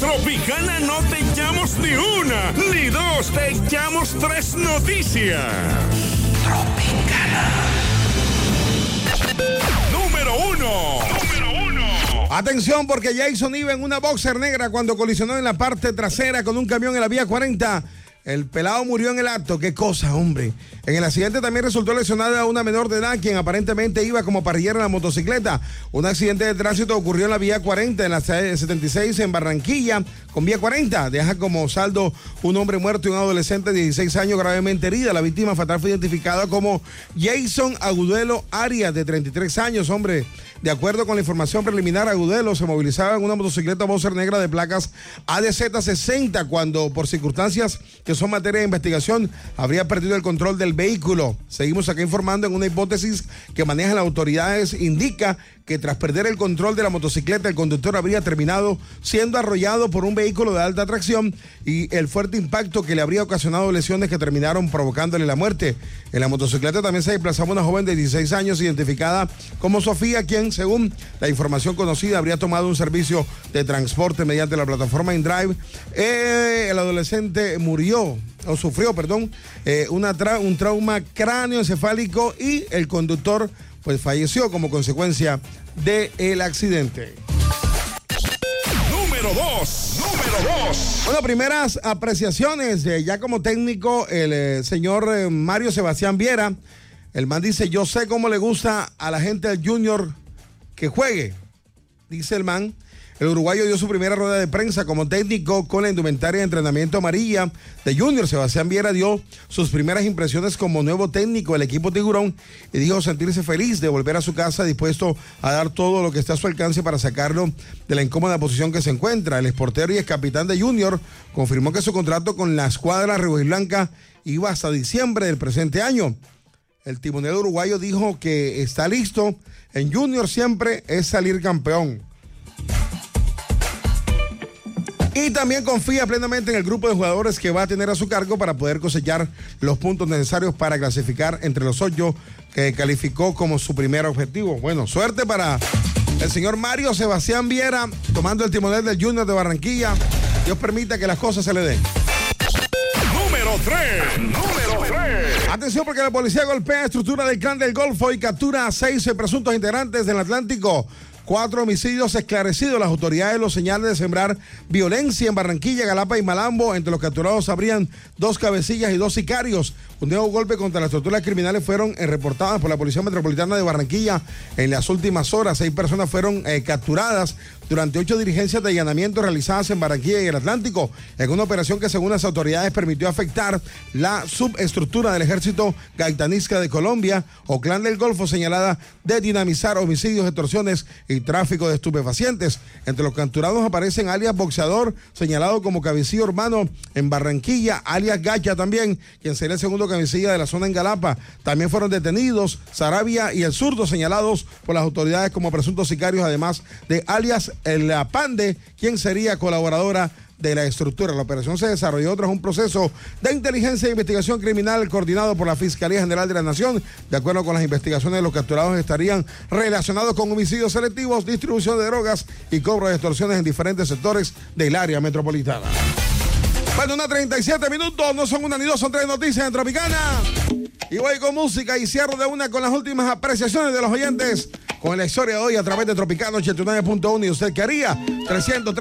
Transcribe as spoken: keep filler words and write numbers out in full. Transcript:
Tropicana no te echamos ni una, ni dos, te echamos tres noticias. Tropicana. Número uno. Número uno. Atención, porque Jason iba en una boxer negra cuando colisionó en la parte trasera con un camión en la vía cuarenta. El pelado murió en el acto. Qué cosa, hombre. En el accidente también resultó lesionada una menor de edad, quien aparentemente iba como parrillera en la motocicleta. Un accidente de tránsito ocurrió en la vía cuarenta, en la setenta y seis en Barranquilla, con vía cuarenta. Deja como saldo un hombre muerto y un adolescente de dieciséis años gravemente herida. La víctima fatal fue identificada como Jason Agudelo Arias, de treinta y tres años, hombre. De acuerdo con la información preliminar, Agudelo se movilizaba en una motocicleta boxer negra de placas A D Z sesenta cuando, por circunstancias que son materia de investigación, habría perdido el control del vehículo. Seguimos acá informando en una hipótesis que manejan las autoridades. Indica que tras perder el control de la motocicleta, el conductor habría terminado siendo arrollado por un vehículo de alta tracción y el fuerte impacto que le habría ocasionado lesiones que terminaron provocándole la muerte. En la motocicleta también se desplazaba una joven de dieciséis años identificada como Sofía, quien, según la información conocida, habría tomado un servicio de transporte mediante la plataforma InDrive. Eh, el adolescente murió, o sufrió, perdón, eh, una tra- un trauma cráneoencefálico y el conductor pues falleció como consecuencia del accidente. Número dos. Número dos. Bueno, primeras apreciaciones, eh, ya como técnico, el eh, señor eh, Mario Sebastián Viera. El man dice, yo sé cómo le gusta a la gente del Junior que juegue. Dice el man. El uruguayo dio su primera rueda de prensa como técnico con la indumentaria de entrenamiento amarilla de Junior. Sebastián Viera dio sus primeras impresiones como nuevo técnico del equipo Tiburón y dijo sentirse feliz de volver a su casa, dispuesto a dar todo lo que esté a su alcance para sacarlo de la incómoda posición que se encuentra. El exportero y ex capitán de Junior confirmó que su contrato con la escuadra rojiblanca iba hasta diciembre del presente año. El timonel uruguayo dijo que está listo. En Junior siempre es salir campeón. Y también confía plenamente en el grupo de jugadores que va a tener a su cargo para poder cosechar los puntos necesarios para clasificar entre los ocho que calificó como su primer objetivo. Bueno, suerte para el señor Mario Sebastián Viera, tomando el timonel del Junior de Barranquilla. Dios permita que las cosas se le den. Número tres. Número tres. Atención, porque la policía golpea estructura del Clan del Golfo y captura a seis presuntos integrantes del Atlántico. Cuatro homicidios esclarecidos. Las autoridades los señalan de sembrar violencia en Barranquilla, Galapa y Malambo. Entre los capturados habrían dos cabecillas y dos sicarios. Un nuevo golpe contra las estructuras criminales fueron eh, reportadas por la Policía Metropolitana de Barranquilla en las últimas horas. Seis personas fueron eh, capturadas durante ocho diligencias de allanamiento realizadas en Barranquilla y el Atlántico, en una operación que, según las autoridades, permitió afectar la subestructura del Ejército Gaitanisca de Colombia o Clan del Golfo, señalada de dinamizar homicidios, extorsiones y tráfico de estupefacientes. Entre los capturados aparecen alias Boxeador, señalado como cabecilla urbano en Barranquilla, alias Gacha también, quien sería el segundo cabecilla de la zona en Galapa. También fueron detenidos Sarabia y el Zurdo, señalados por las autoridades como presuntos sicarios, además de alias El Apande, quien sería colaboradora de la estructura. La operación se desarrolló tras un proceso de inteligencia e investigación criminal coordinado por la Fiscalía General de la Nación. De acuerdo con las investigaciones, los capturados estarían relacionados con homicidios selectivos, distribución de drogas y cobro de extorsiones en diferentes sectores del área metropolitana. Bueno, una treinta y siete minutos, no son una ni dos, son tres noticias en Tropicana. Y voy con música y cierro de una con las últimas apreciaciones de los oyentes con la historia de hoy a través de Tropicana ochenta y nueve punto uno. ¿Y usted qué haría? trescientos